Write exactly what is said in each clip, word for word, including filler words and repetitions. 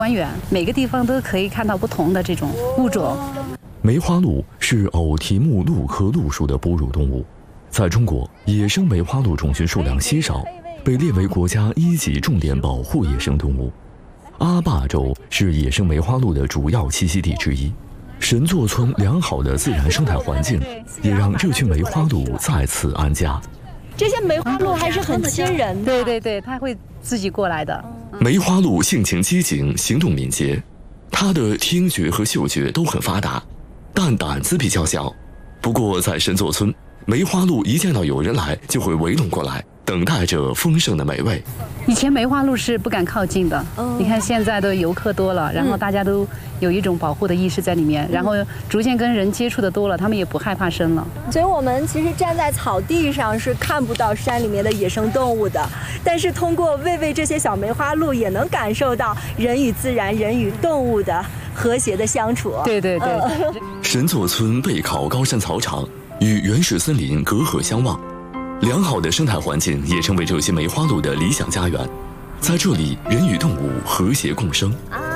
还原，每个地方都可以看到不同的这种物种。 梅花鹿是偶蹄目鹿科鹿属的哺乳动物，在中国，野生梅花鹿种群数量稀少，被列为国家一级重点保护野生动物。阿坝州是野生梅花鹿的主要栖息地之一。神作村良好的自然生态环境，也让这群梅花鹿在此安家。 这些梅花鹿还是很亲人的。 对对对，它会自己过来的。 梅花鹿性情机警，行动敏捷，它的听觉和嗅觉都很发达，但胆子比较小。不过在神作村，梅花鹿一见到有人来，就会围拢过来，等待着丰盛的美味。 以前梅花鹿是不敢靠近的，嗯、你看现在的游客多了，然后大家都有一种保护的意识在里面，嗯、然后逐渐跟人接触的多了，他们也不害怕生了。 所以我们其实站在草地上是看不到山里面的野生动物的，但是通过喂喂这些小梅花鹿，也能感受到人与自然、人与动物的和谐的相处。 对对对。 嗯、 神作村背靠高山草场，与原始森林隔河相望。良好的生态环境也成为这些梅花鹿的理想家园，在这里，人与动物和谐共生。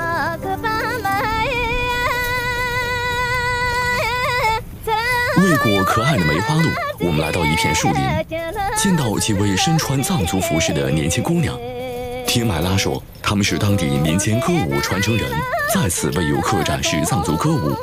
为过可爱的梅花鹿，我们来到一片树林，见到几位身穿藏族服饰的年轻姑娘。听麦拉说，他们是当地民间歌舞传承人，在此为游客展示藏族歌舞。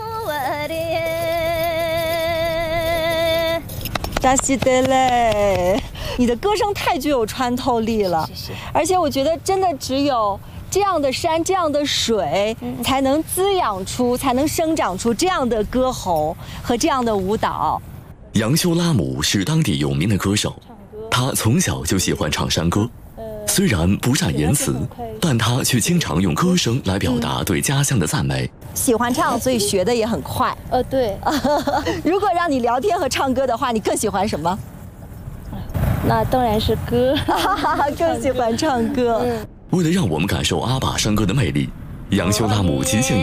扎西德嘞，你的歌声太具有穿透力了，谢谢。而且我觉得真的只有这样的山、这样的水，嗯、才能滋养出、才能生长出这样的歌喉和这样的舞蹈。 杨修拉姆是当地有名的歌手，他从小就喜欢唱山歌，虽然不善言辞，但他却经常用歌声来表达对家乡的赞美。 喜欢唱，所以学的也很快。 呃，对。 如果让你聊天和唱歌的话，你更喜欢什么？ 那当然是歌， 更喜欢唱歌。 为了让我们感受阿坝山歌的魅力，杨修拉姆即兴演